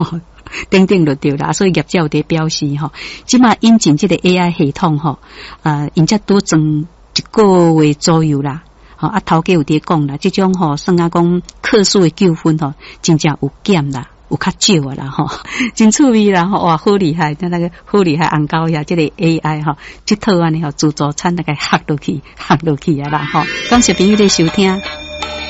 等等就对啦，所以业者有伫表示吼，即马引进这个 AI 系统吼，因则多装一个月左右啦。头家有伫讲啦，即种算啊讲客诉的纠纷真正有减啦，有较少啦真趣味啦哇，好厉害！那个好厉害，红高呀，这个 AI 这套安尼自助餐那个学落去啊啦感谢朋友的收听。